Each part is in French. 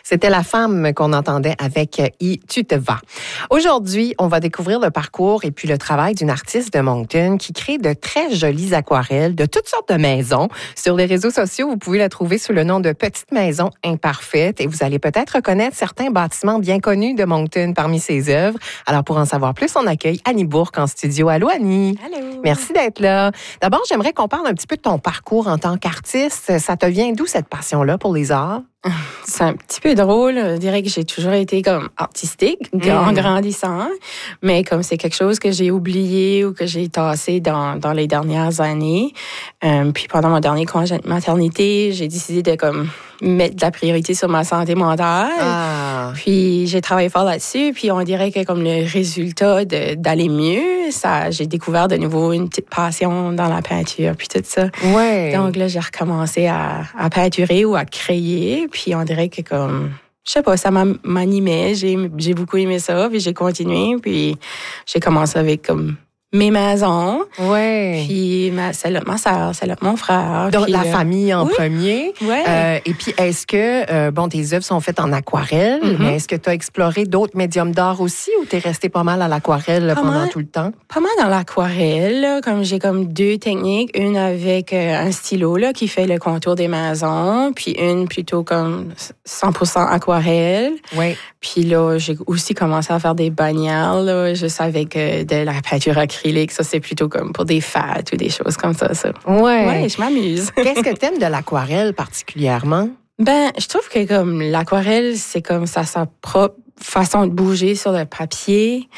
C'était la femme qu'on entendait avec I, tu te vas. Aujourd'hui, on va découvrir le parcours et puis le travail d'une artiste de Moncton qui crée de très jolies aquarelles de toutes sortes de maisons. Sur les réseaux sociaux, vous pouvez la trouver sous le nom de Petite Maison Imparfaite et vous allez peut-être reconnaître certains bâtiments bien connus de Moncton parmi ses œuvres. Alors, pour en savoir plus, on accueille Annie Bourque en studio. Allô, Annie? Allô. Merci d'être là. D'abord, j'aimerais qu'on parle un petit peu de ton parcours en tant qu'artiste. Ça te vient d'où cette passion-là pour les arts? C'est un petit peu drôle. Je dirais que j'ai toujours été comme artistique en grandissant, mais comme c'est quelque chose que j'ai oublié ou que j'ai tassé dans les dernières années. Puis pendant mon dernier congé de maternité, j'ai décidé de comme mettre de la priorité sur ma santé mentale. Ah. Puis j'ai travaillé fort là-dessus. Puis on dirait que comme le résultat d'aller mieux, j'ai découvert de nouveau une petite passion dans la peinture puis tout ça. Ouais. Donc là, j'ai recommencé à peinturer ou à créer. Puis on dirait que comme, je sais pas, ça m'animait. J'ai beaucoup aimé ça. Puis j'ai continué. Puis j'ai commencé avec comme mes maisons. Ouais. Puis celle de ma sœur, celle de mon frère. Donc, puis, la famille en premier. Ouais. Et puis, est-ce que, tes œuvres sont faites en aquarelle, mais est-ce que tu as exploré d'autres médiums d'art aussi ou tu es resté pas mal à l'aquarelle pendant tout le temps? Pas mal dans l'aquarelle, là, comme j'ai comme deux techniques. Une avec un stylo là, qui fait le contour des maisons, puis une plutôt comme 100% aquarelle. Oui. Puis là, j'ai aussi commencé à faire des bannières, là, juste avec de la peinture acrylique. Ça, c'est plutôt comme pour des fêtes ou des choses comme ça. Ouais, je m'amuse. Qu'est-ce que t'aimes de l'aquarelle particulièrement? Ben, je trouve que comme l'aquarelle, c'est comme ça, sa propre façon de bouger sur le papier.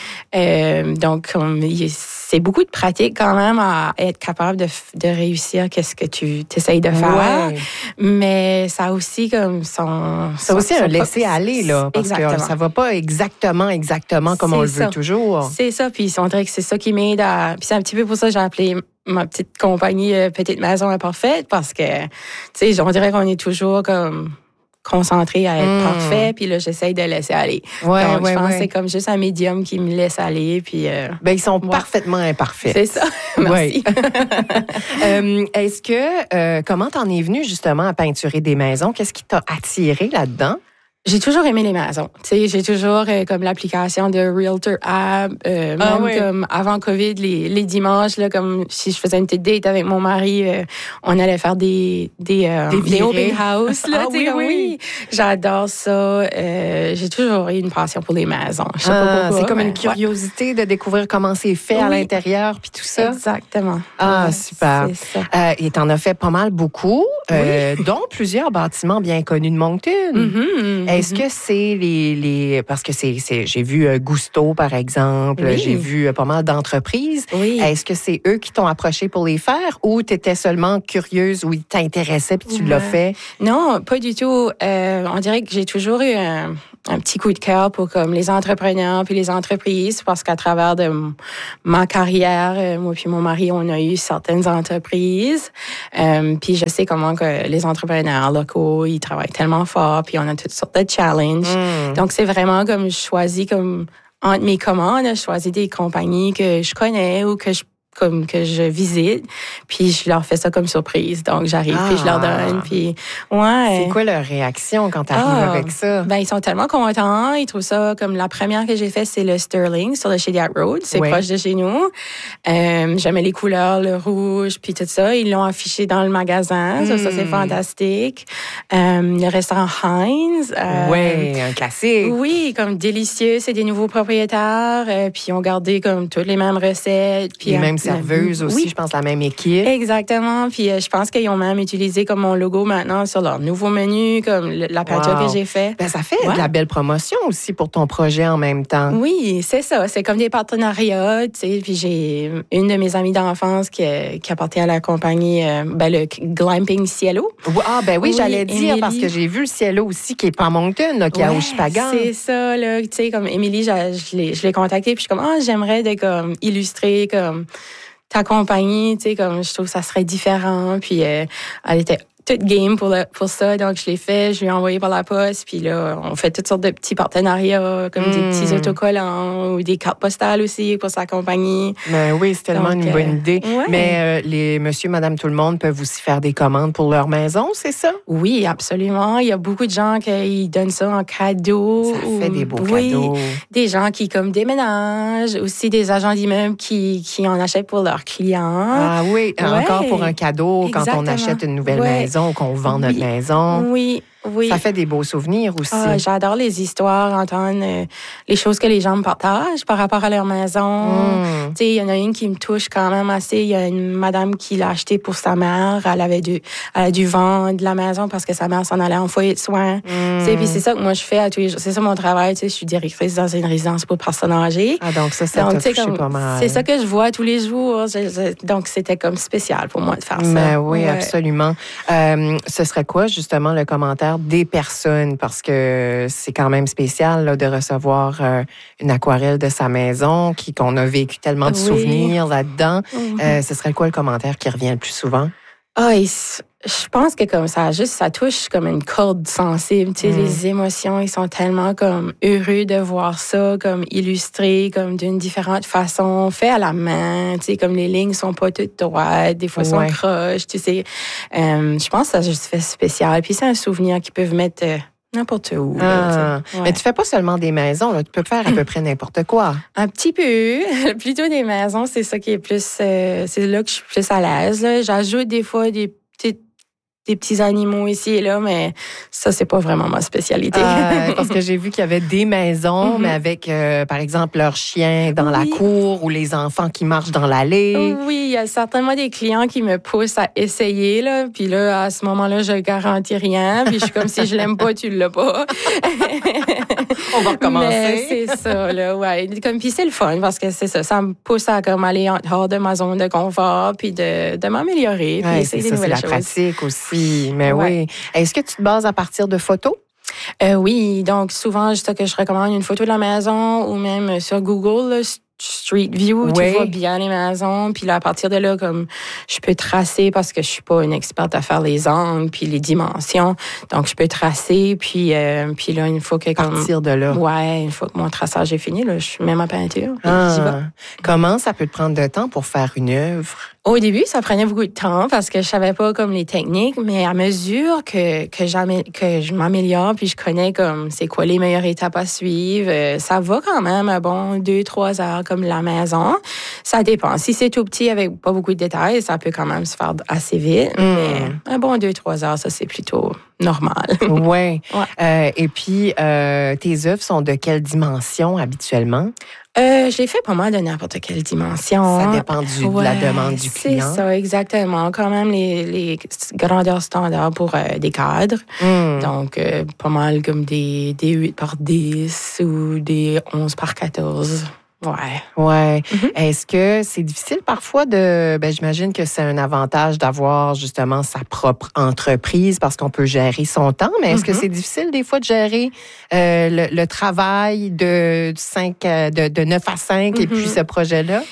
Donc, c'est beaucoup de pratique quand même à être capable de réussir qu'est-ce que tu t'essayes de faire. Ouais. Mais ça a aussi comme C'est aussi un laisser-aller, là. Parce que ça va pas exactement comme on le veut toujours. C'est ça. Puis on dirait que c'est ça qui m'aide à... Puis c'est un petit peu pour ça que j'ai appelé ma petite compagnie Petite Maison Imparfaite parce que, tu sais, on dirait qu'on est toujours comme concentré à être parfait, puis là, j'essaye de laisser aller. Donc, je pense que c'est comme juste un médium qui me laisse aller, puis... ils sont parfaitement imparfaits. C'est ça. Merci. Est-ce que... comment t'en es venue, justement, à peinturer des maisons? Qu'est-ce qui t'a attiré là-dedans? J'ai toujours aimé les maisons. Tu sais, j'ai toujours comme l'application de Realtor App, comme avant Covid, les dimanches là, comme si je faisais une petite date avec mon mari, on allait faire des open house là. Oui. J'adore ça. J'ai toujours eu une passion pour les maisons. Je sais pas pourquoi. C'est comme une curiosité de découvrir comment c'est fait à l'intérieur puis tout ça. Exactement. Ah, super. C'est ça. Et t'en as fait pas mal beaucoup, dont plusieurs bâtiments bien connus de Moncton. Est-ce que c'est parce que j'ai vu Gusto, par exemple, j'ai vu pas mal d'entreprises. Oui. Est-ce que c'est eux qui t'ont approché pour les faire ou tu étais seulement curieuse ou ils t'intéressaient puis tu l'as fait? Non, pas du tout. On dirait que j'ai toujours eu un petit coup de cœur pour comme les entrepreneurs puis les entreprises parce qu'à travers de ma carrière, moi puis mon mari, on a eu certaines entreprises. Puis je sais comment que les entrepreneurs locaux, ils travaillent tellement fort puis on a toutes sortes de challenges. Donc c'est vraiment comme je choisis comme entre mes commandes, je choisis des compagnies que je connais ou que je visite, puis je leur fais ça comme surprise. Donc, j'arrive, puis je leur donne, puis C'est quoi leur réaction quand tu arrives avec ça? Ben, ils sont tellement contents. Ils trouvent ça comme la première que j'ai fait, c'est le Sterling sur le Shediac Road. C'est proche de chez nous. J'aimais les couleurs, le rouge, puis tout ça. Ils l'ont affiché dans le magasin. Ça, c'est fantastique. Le restaurant Heinz. Un classique. Oui, comme délicieux. C'est des nouveaux propriétaires. Puis ils ont gardé comme toutes les mêmes recettes. Puis les mêmes serveuses aussi, je pense, la même équipe. Exactement. Puis je pense qu'ils ont même utilisé comme mon logo maintenant sur leur nouveau menu, comme la peinture que j'ai fait. Ben, ça fait de la belle promotion aussi pour ton projet en même temps. Oui, c'est ça. C'est comme des partenariats, tu sais. Puis j'ai une de mes amies d'enfance qui appartient à la compagnie, le Glamping Cielo. J'allais dire parce que j'ai vu le Cielo aussi qui est pas à Moncton, là, qui est à Oshipagan. C'est ça, là. Tu sais, comme Émilie, je l'ai contactée, puis je suis comme, j'aimerais comme illustrer comme ta compagnie, tu sais, comme je trouve que ça serait différent. Puis elle était toute game pour ça. Donc, je l'ai fait, je lui ai envoyé par la poste. Puis là, on fait toutes sortes de petits partenariats, comme des petits autocollants ou des cartes postales aussi pour sa compagnie. Ben oui, c'est tellement une bonne idée. Ouais. Mais les monsieur, madame, tout le monde peuvent aussi faire des commandes pour leur maison, c'est ça? Oui, absolument. Il y a beaucoup de gens qui donnent ça en cadeau. Ça fait des beaux cadeaux. Des gens qui comme déménagent, aussi des agents d'immeubles qui en achètent pour leurs clients. Ah oui, encore pour un cadeau Exactement. quand on achète une nouvelle maison ou qu'on vend notre maison. Oui. Ça fait des beaux souvenirs aussi. J'adore les histoires, entendre les choses que les gens me partagent par rapport à leur maison. Tu sais, il y en a une qui me touche quand même assez. Il y a une madame qui l'a acheté pour sa mère. Elle a dû vendre la maison parce que sa mère s'en allait en foyer de soins. Tu sais, puis c'est ça que moi je fais à tous les jours. C'est ça mon travail. Tu sais, je suis directrice dans une résidence pour personnes âgées. Ah, donc ça t'a touché pas mal. C'est ça que je vois tous les jours. Donc c'était comme spécial pour moi de faire ça. Ben oui, absolument. Ce serait quoi justement le commentaire des personnes, parce que c'est quand même spécial là, de recevoir une aquarelle de sa maison, qu'on a vécu tellement de souvenirs là-dedans. Ce serait quoi le commentaire qui revient le plus souvent? Je pense que comme ça touche comme une corde sensible. Tu sais, les émotions, ils sont tellement comme heureux de voir ça, comme illustré, comme d'une différente façon, fait à la main. Tu sais, comme les lignes sont pas toutes droites, des fois sont croches. Tu sais, je pense que ça juste fait spécial. Puis c'est un souvenir qu'ils peuvent mettre n'importe où. Mais tu fais pas seulement des maisons, là. Tu peux faire à peu près n'importe quoi. Un petit peu. Plutôt des maisons, c'est ça qui est plus... c'est là que je suis plus à l'aise. Là. J'ajoute des fois des petits animaux ici et là, mais ça, c'est pas vraiment ma spécialité. Parce que j'ai vu qu'il y avait des maisons, mais avec, par exemple, leurs chiens dans la cour ou les enfants qui marchent dans l'allée. Oui, il y a certainement des clients qui me poussent à essayer, là. Puis là, à ce moment-là, je garantis rien. Puis je suis comme, si je l'aime pas, tu l'as pas. On va recommencer. Mais c'est ça, là, ouais. Puis c'est le fun parce que c'est ça. Ça me pousse à comme aller hors de ma zone de confort puis de m'améliorer. Puis c'est ça, c'est la pratique aussi. Mais oui. Est-ce que tu te bases à partir de photos? Oui, donc souvent, c'est ça que je recommande, une photo de la maison ou même sur Google, là, Street View, tu vois bien les maisons. Puis là, à partir de là, comme je peux tracer parce que je suis pas une experte à faire les angles puis les dimensions. Donc, je peux tracer. Puis là, une fois que... À partir de là. Ouais, une fois que mon traçage est fini, là, je mets ma peinture. J'y vais. Comment ça peut te prendre de temps pour faire une œuvre? Au début, ça prenait beaucoup de temps parce que je savais pas comme les techniques, mais à mesure que je m'améliore puis je connais comme c'est quoi les meilleures étapes à suivre, ça va quand même un bon 2-3 heures comme la maison. Ça dépend. Si c'est tout petit avec pas beaucoup de détails, ça peut quand même se faire assez vite, mais un bon 2-3 heures, ça c'est plutôt normal. Oui. Et puis, tes œuvres sont de quelle dimension habituellement? Je l'ai fait pas mal de n'importe quelle dimension. Ça dépend de la demande du client. C'est ça, exactement. Quand même les grandeurs standards pour des cadres. Donc, pas mal comme des 8 par 10 ou des 11 par 14. Ouais. Est-ce que c'est difficile parfois j'imagine que c'est un avantage d'avoir justement sa propre entreprise parce qu'on peut gérer son temps, mais est-ce que c'est difficile des fois de gérer le travail de 9 à 5 et puis ce projet-là?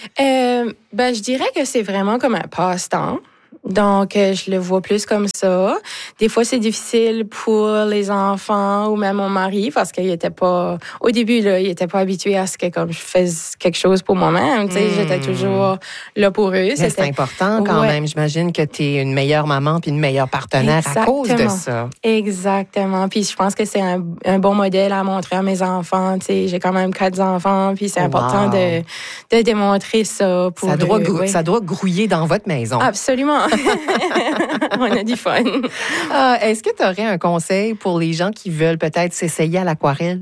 Je dirais que c'est vraiment comme un passe-temps. Donc, je le vois plus comme ça. Des fois, c'est difficile pour les enfants ou même mon mari parce qu'il était pas, au début, là, il était pas habitué à ce que comme je fasse quelque chose pour moi-même. Tu sais, j'étais toujours là pour eux. C'est important quand même. J'imagine que tu es une meilleure maman puis une meilleure partenaire à cause de ça. Exactement. Puis je pense que c'est un bon modèle à montrer à mes enfants. Tu sais, j'ai quand même 4 enfants puis c'est important de démontrer ça pour eux. Ça doit grouiller dans votre maison. Absolument. On a du fun. Est-ce que tu aurais un conseil pour les gens qui veulent peut-être s'essayer à l'aquarelle?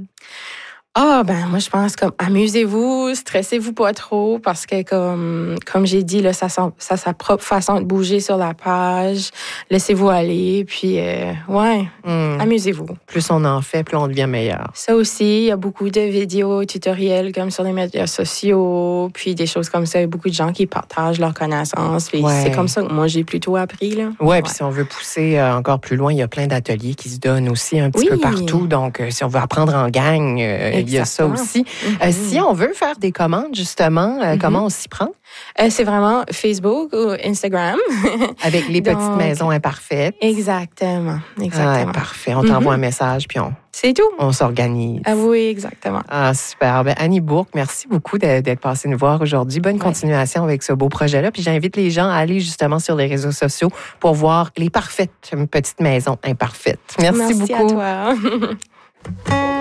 Moi, je pense comme amusez-vous, stressez-vous pas trop parce que comme j'ai dit, là, ça a sa propre façon de bouger sur la page. Laissez-vous aller, puis amusez-vous. Plus on en fait, plus on devient meilleur. Ça aussi, il y a beaucoup de vidéos, tutoriels comme sur les médias sociaux, puis des choses comme ça. Il y a beaucoup de gens qui partagent leurs connaissances. Puis c'est comme ça que moi, j'ai plutôt appris. Là. Puis si on veut pousser encore plus loin, il y a plein d'ateliers qui se donnent aussi un petit peu partout. Donc, si on veut apprendre en gang, il il y a ça aussi. Si on veut faire des commandes, justement, comment on s'y prend? C'est vraiment Facebook ou Instagram. Avec les petites maisons imparfaites. Exactement. Ah, parfait. On t'envoie un message, puis c'est tout. On s'organise. Ah oui, exactement. Ah, super. Ben, Annie Bourque, merci beaucoup d'être passée nous voir aujourd'hui. Bonne continuation avec ce beau projet-là. Puis j'invite les gens à aller justement sur les réseaux sociaux pour voir les parfaites petites maisons imparfaites. Merci beaucoup. Merci à toi.